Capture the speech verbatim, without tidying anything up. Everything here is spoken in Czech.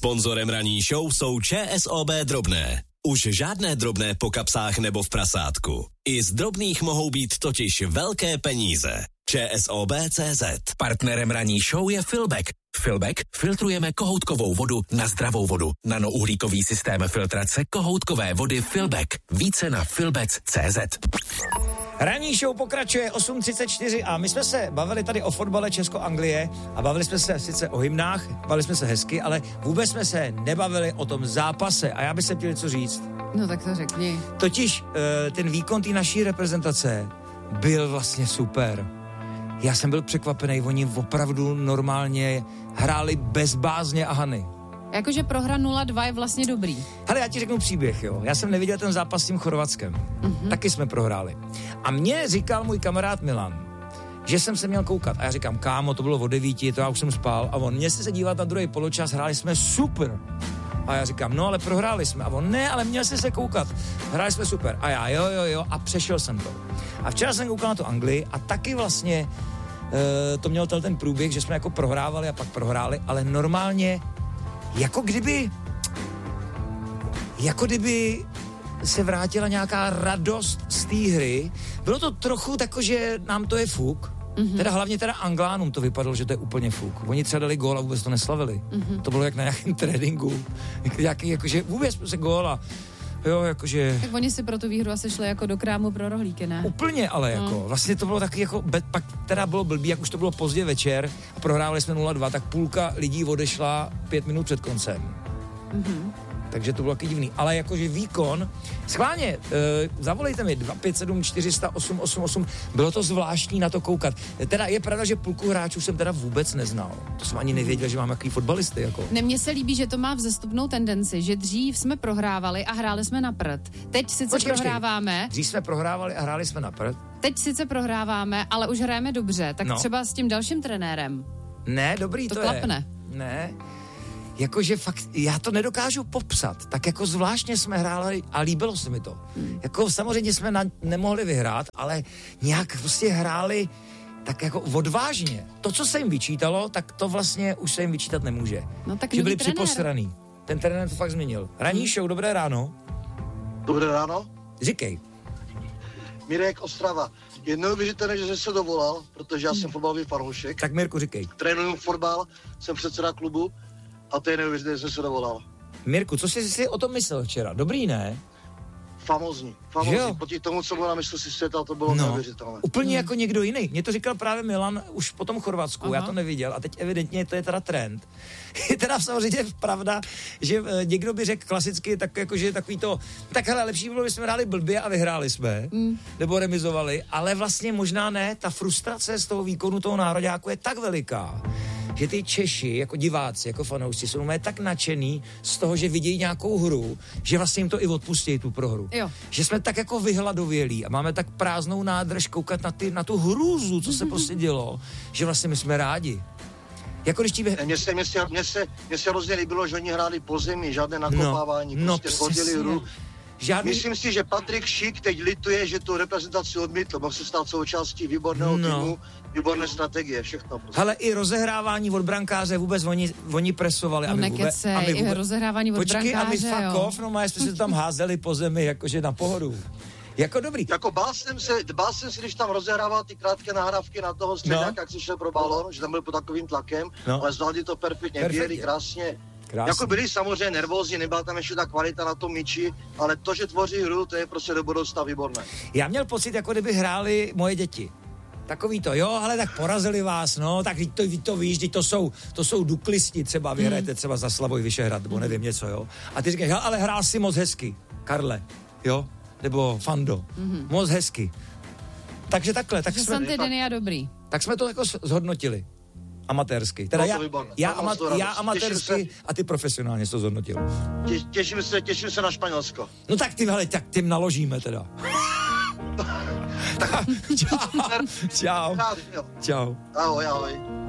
Sponzorem ranní show jsou ČSOB Drobné. Už žádné drobné po kapsách nebo v prasátku. I z drobných mohou být totiž velké peníze. ČSOB tečka cé zet. Partnerem ranní show je Filbek. Filbek filtrujeme kohoutkovou vodu na zdravou vodu. Nanouhlíkový systém filtrace kohoutkové vody Filbek. Více na filbec tečka cé zet. Ranní show pokračuje osm třicet čtyři a my jsme se bavili tady o fotbale Česko-Anglie a bavili jsme se sice o hymnách, bavili jsme se hezky, ale vůbec jsme se nebavili o tom zápase a já bych se chtěl něco říct. No tak to řekni. Totiž ten výkon té naší reprezentace byl vlastně super. Já jsem byl překvapený, oni opravdu normálně hráli bez bázně a hany. Jakože prohra nula dva je vlastně dobrý. Hele, já ti řeknu příběh, jo. Já jsem neviděl ten zápas s tím Chorvatskem. Mm-hmm. Taky jsme prohráli. A mě říkal můj kamarád Milan, že jsem se měl koukat. A já říkám, kámo, to bylo o devíti, to já už jsem spal. A on, mě se dívat na druhý poločas, hráli jsme super. A já říkám, no ale prohráli jsme. A on, ne, ale měl jsi se koukat. Hráli jsme super. A já, jo, jo, jo. A přešel jsem to. A včera jsem koukal na tu Anglii a taky vlastně e, to měl ten průběh, že jsme jako prohrávali a pak prohráli, ale normálně jako kdyby jako kdyby se vrátila nějaká radost z té hry. Bylo to trochu tako, že nám to je fuk. Mm-hmm. Teda hlavně teda Anglánům to vypadalo, že to je úplně fuk. Oni třeba dali gól a vůbec to neslavili. Mm-hmm. To bylo jak na nějakém tréninku. Jaký, jakože vůbec se góla. Jo, jakože... Tak oni si pro tu výhru asi šli jako do krámu pro rohlíky, ne? Úplně ale jako. No. Vlastně to bylo taky jako, be, pak teda bylo blbý, jak už to bylo pozdě večer a prohrávali jsme nula dva, tak půlka lidí odešla pět minut před koncem. Mhm. Takže to bylo taky divný. Ale jakože výkon, schválně, e, zavolejte mi dva pět sedm čtyři nula osm osm osm, bylo to zvláštní na to koukat. Teda je pravda, že půlku hráčů jsem teda vůbec neznal. To jsem ani nevěděl, že mám jaký fotbalisty. Jako. Ne, mně se líbí, že to má vzestupnou tendenci, že dřív jsme prohrávali a hráli jsme na prd. Teď sice počkej, prohráváme. Počkej. Dřív jsme prohrávali a hráli jsme na prd. Teď sice prohráváme, ale už hrajeme dobře. Tak no. Třeba s tím dalším trenérem. Ne, dobrý to, to je. klapne. Ne. Jakože fakt, já to nedokážu popsat, tak jako zvláštně jsme hráli a líbilo se mi to. Hmm. Jako samozřejmě jsme na, nemohli vyhrát, ale nějak prostě hráli tak jako odvážně. To, co se jim vyčítalo, tak to vlastně už se jim vyčítat nemůže. No tak že byli trenér. připosraný. Ten trenér to fakt změnil. Ranní hmm. show, dobré ráno. Dobré ráno. Říkej. Mirek, Ostrava. Je neuvěřitelné, že jsi se dovolal, protože já jsem fotbalový fanoušek. Tak Mirku, říkej. Trénuju fotbal, jsem předseda klubu. A to je neuvěřitelné, že jsem se dovolal. Mirku, co jsi si o tom myslel včera? Dobrý, ne? Famózní. Famózní. Proti tomu, co bylo na mistrovství světa, to bylo no, neuvěřitelné. Úplně hmm. jako někdo jiný. Mě to říkal právě Milan už po tom Chorvatsku, Aha. já to neviděl. A teď evidentně to je teda trend. Je teda samozřejmě pravda, že e, někdo by řekl klasicky, tak jakože takový to, tak hele, lepší bylo, když jsme hráli blbě a vyhráli jsme, hmm. nebo remizovali, ale vlastně možná ne, ta frustrace z toho výkonu toho nároďáku je tak veliká, že ty Češi, jako diváci, jako fanoušci, jsou tak nadšený z toho, že vidějí nějakou hru, že vlastně jim to i odpustí, tu prohru. Jo. Že jsme tak jako vyhladovělí a máme tak prázdnou nádrž koukat na, ty, na tu hrůzu, co se prostě dělo, že vlastně my jsme rádi. Jako když ti... Mně se, mně se, mně se, mně se hrozně líbilo, že oni hráli po zemi, žádné nakopávání, no, prostě no, chodili hru. Žádný... Myslím si, že Patrik Šik teď lituje, že tu reprezentaci odmítl, mohl se stát součástí výborného no. týmu, výborné strategie, všechno. Prostě. Hele, i rozehrávání od brankáře vůbec oni, oni presovali. No nekecej, vůbec... i rozehrávání od Počkej, brankáře, Počkej, a my fuck off, no má, jsme se to tam házeli po zemi, jakože na pohodu. Jako dobrý. Jako bál jsem se, bál jsem si, když tam rozehrával ty krátké nahrávky na toho středáka, no. jak si šel pro balón, že tam byl pod takovým tlakem, no. ale zvládli to perfektně, perfektně. Běli krásně. Krásný. Jako byli samozřejmě nervózní, nebyla tam ještě ta kvalita na tom míči, ale to, že tvoří hru, to je prostě do budoucna výborné. Já měl pocit, jako kdyby hráli moje děti. Takový to, jo, ale tak porazili vás, no, tak to, to víš, to jsou, to jsou duklisti třeba, vyhrajete třeba za Slavoj Vyšehrad, nebo nevím něco, jo. A ty říkáš, ale hrál si moc hezky, Karle, jo, nebo Fando, mm-hmm. moc hezky. Takže takhle, tak že jsme... Santidenia dobrý. Tak jsme to jako zhodnotili. Amatérsky. Teda no já, já, ama, já amatérsky a ty profesionálně to zhodnotil. Tě, těším se, těším se na Španělsko. No tak tím, hele, tak tím naložíme teda. Čau. Čau. Čau. Ahoj, ahoj.